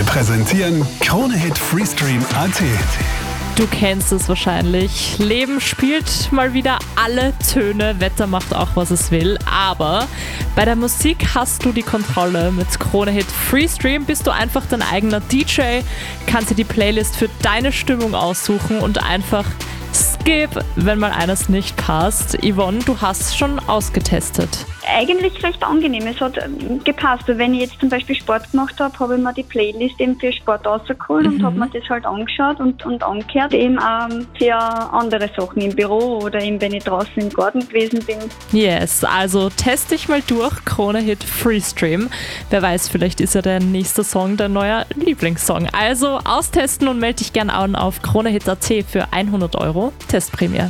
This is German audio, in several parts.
Wir präsentieren Krone-Hit Freestream.at. Du kennst es wahrscheinlich. Leben spielt mal wieder alle Töne, Wetter macht auch, was es will. Aber bei der Musik hast du die Kontrolle. Mit Krone-Hit Freestream bist du einfach dein eigener DJ, kannst dir die Playlist für deine Stimmung aussuchen und einfach skip, wenn mal eines nicht passt. Yvonne, du hast schon ausgetestet. Eigentlich recht angenehm. Es hat gepasst. Wenn ich jetzt zum Beispiel Sport gemacht habe, habe ich mir die Playlist eben für Sport rausgeholt und habe mir das halt angeschaut und angehört. Eben auch für andere Sachen im Büro oder eben wenn ich draußen im Garten gewesen bin. Yes, also test dich mal durch, Krone-Hit Freestream. Wer weiß, vielleicht ist ja der nächste Song dein neuer Lieblingssong. Also austesten und melde dich gerne an auf kronehit.at für 100 € Testprämie.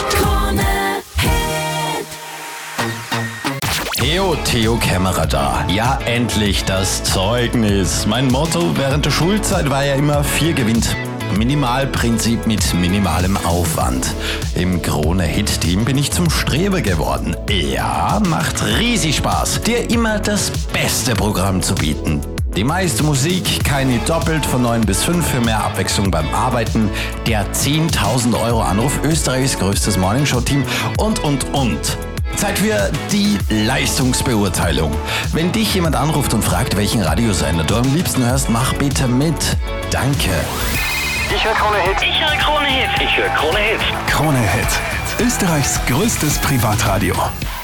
Theo Kämmerer da. Ja, endlich das Zeugnis. Mein Motto während der Schulzeit war ja immer 4 gewinnt. Minimalprinzip mit minimalem Aufwand. Im Krone-Hit-Team bin ich zum Streber geworden. Ja, macht riesig Spaß, dir immer das beste Programm zu bieten. Die meiste Musik, keine doppelt von 9 bis 5 für mehr Abwechslung beim Arbeiten, der 10.000 € Anruf, Österreichs größtes Morningshow-Team und. Zeit für die Leistungsbeurteilung. Wenn dich jemand anruft und fragt, welchen Radiosender du am liebsten hörst, mach bitte mit. Danke. Ich höre Krone-Hit. Ich höre Krone-Hit. Ich höre Krone-Hit. Krone-Hit, Österreichs größtes Privatradio.